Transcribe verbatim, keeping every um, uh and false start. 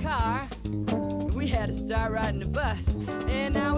car. We had to start riding the bus. And now